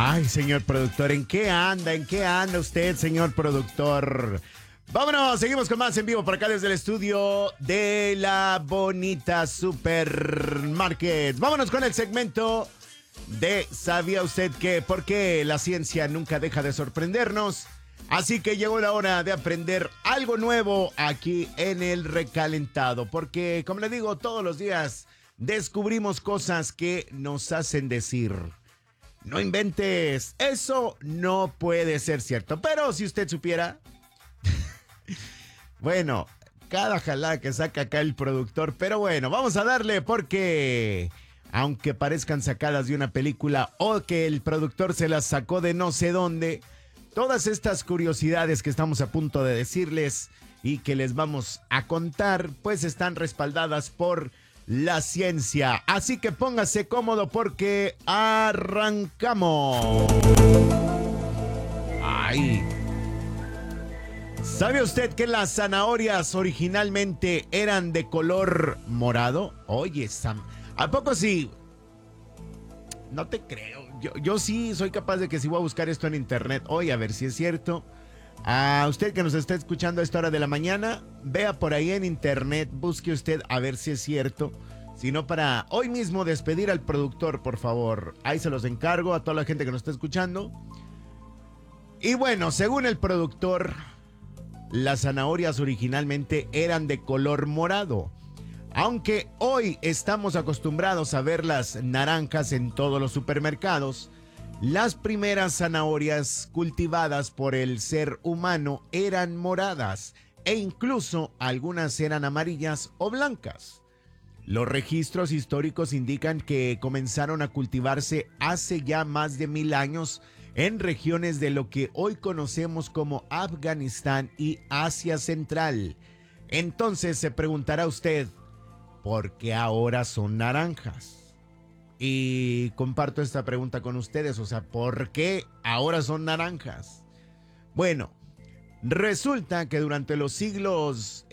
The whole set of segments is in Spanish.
Ay, señor productor, ¿en qué anda? ¿En qué anda usted, señor productor? Vámonos, seguimos con más en vivo por acá desde el estudio de la Bonita Supermarket. Vámonos con el segmento de ¿sabía usted que? Porque la ciencia nunca deja de sorprendernos. Así que llegó la hora de aprender algo nuevo aquí en el recalentado. Porque, como le digo, todos los días descubrimos cosas que nos hacen decir: no inventes, eso no puede ser cierto. Pero si usted supiera, bueno, cada jalada que saca acá el productor. Pero bueno, vamos a darle porque, aunque parezcan sacadas de una película o que el productor se las sacó de no sé dónde, todas estas curiosidades que estamos a punto de decirles y que les vamos a contar, pues están respaldadas por la ciencia. Así que póngase cómodo porque arrancamos. Ay. ¿Sabe usted que las zanahorias originalmente eran de color morado? Oye, Sam, ¿a poco sí? No te creo. Yo sí soy capaz de que si voy a buscar esto en internet hoy, a ver si es cierto. A usted que nos está escuchando a esta hora de la mañana, vea por ahí en internet, busque usted a ver si es cierto. Si no, para hoy mismo despedir al productor, por favor. Ahí se los encargo a toda la gente que nos está escuchando. Y bueno, según el productor, las zanahorias originalmente eran de color morado. Aunque hoy estamos acostumbrados a ver las naranjas en todos los supermercados, las primeras zanahorias cultivadas por el ser humano eran moradas e incluso algunas eran amarillas o blancas. Los registros históricos indican que comenzaron a cultivarse hace ya más de 1000 años en regiones de lo que hoy conocemos como Afganistán y Asia Central. Entonces se preguntará usted, ¿por qué ahora son naranjas? Y comparto esta pregunta con ustedes, o sea, ¿por qué ahora son naranjas? Bueno, resulta que durante los siglos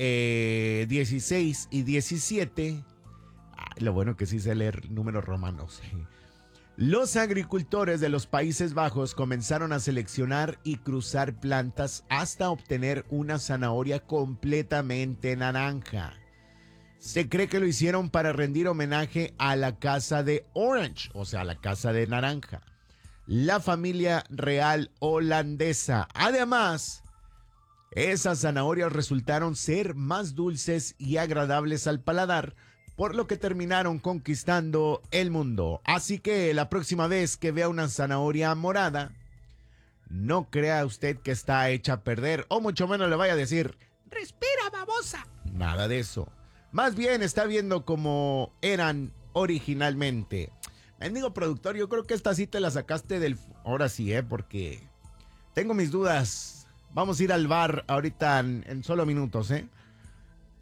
XVI y XVII, lo bueno que sí sé leer números romanos, los agricultores de los Países Bajos comenzaron a seleccionar y cruzar plantas hasta obtener una zanahoria completamente naranja. Se cree que lo hicieron para rendir homenaje a la casa de Orange, o sea, la casa de naranja, la familia real holandesa. Además, esas zanahorias resultaron ser más dulces y agradables al paladar, por lo que terminaron conquistando el mundo. Así que la próxima vez que vea una zanahoria morada, no crea usted que está hecha a perder, o mucho menos le vaya a decir: respira, babosa. Nada de eso. Más bien está viendo cómo eran originalmente. Mendigo productor, yo creo que esta sí te la sacaste del... Ahora sí, porque tengo mis dudas. Vamos a ir al bar ahorita en solo minutos,